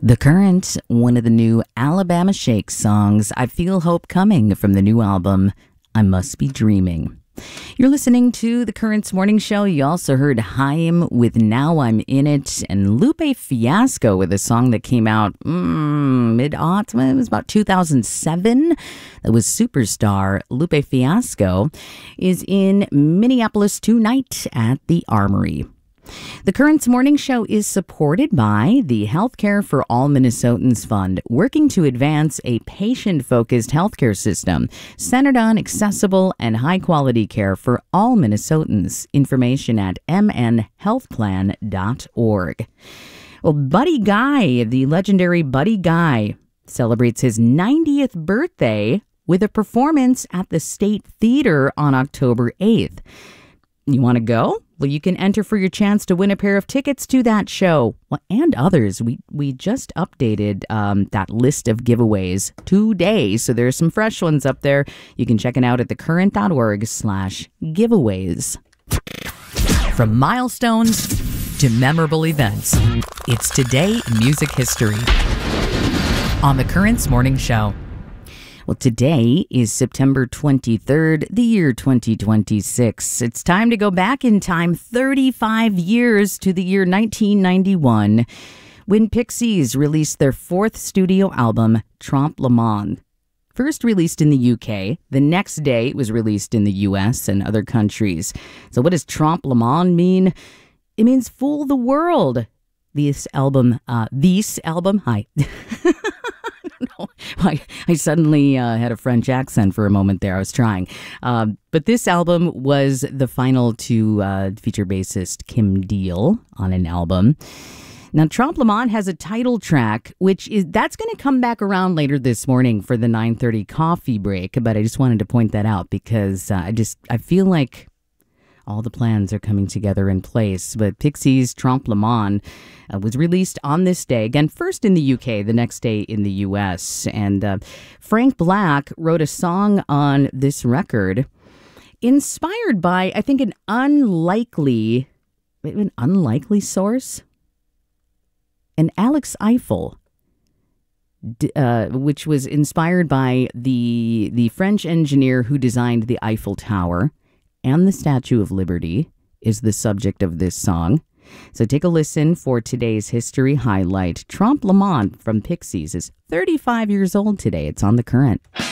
The Current, one of the new Alabama Shake songs, I Feel Hope Coming from the new album, I Must Be Dreaming. You're listening to The Current's Morning Show. You also heard Haim with Now I'm In It, and Lupe Fiasco with a song that came out mid-aughts. It was about 2007. That was Superstar. Lupe Fiasco is in Minneapolis tonight at the Armory. The Current's Morning Show is supported by the Healthcare for All Minnesotans Fund, working to advance a patient-focused healthcare system centered on accessible and high-quality care for all Minnesotans. Information at mnhealthplan.org. Well, Buddy Guy, the legendary Buddy Guy, celebrates his 90th birthday with a performance at the State Theater on October 8th. You want to go? Well, you can enter for your chance to win a pair of tickets to that show, and others. We just updated that list of giveaways today, so there's some fresh ones up there. You can check it out at thecurrent.org/giveaways. From milestones to memorable events, it's Today in Music History on The Current's Morning Show. Well, today is September 23rd, the year 2026. It's time to go back in time 35 years to the year 1991, when Pixies released their fourth studio album, Trompe Le Monde. First released in the UK, the next day it was released in the US and other countries. So what does Trompe Le Monde mean? It means fool the world. This album, hi. I suddenly had a French accent for a moment there. I was trying. But this album was the final to feature bassist Kim Deal on an album. Now, Trompe Le Monde has a title track, that's going to come back around later this morning for the 9:30 coffee break. But I just wanted to point that out because I feel like all the plans are coming together in place. But Pixies' Trompe Le Monde was released on this day, again, first in the UK, the next day in the US. And Frank Black wrote a song on this record inspired by, I think, an unlikely source. And Alex Eiffel, which was inspired by the French engineer who designed the Eiffel Tower and the Statue of Liberty, is the subject of this song. So take a listen for today's history highlight. Trompe Le Monde from Pixies is 35 years old today. It's on The Current.